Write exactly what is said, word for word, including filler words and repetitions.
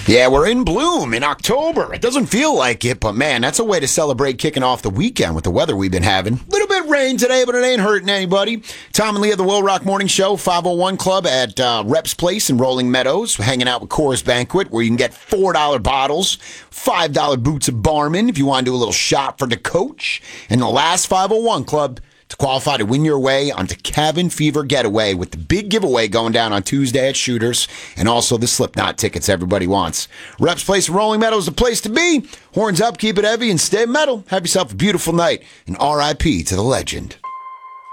Yeah, we're in bloom in October. It doesn't feel like it, but man, that's a way to celebrate kicking off the weekend with the weather we've been having. Little bit rain today, but it ain't hurting anybody. Tom and Lee of the Will Rock Morning Show, five oh one Club at uh, Reps Place in Rolling Meadows, hanging out with Coors Banquet, where you can get four dollar bottles, five dollar boots of Barman if you want to do a little shot for the coach. And the last five oh one Club to qualify to win your way onto Cabin Fever Getaway with the big giveaway going down on Tuesday at Shooters, and also the Slipknot tickets everybody wants. Reps Place in Rolling Meadows, the place to be. Horns up, keep it heavy, and stay metal. Have yourself a beautiful night, and R I P to the legend.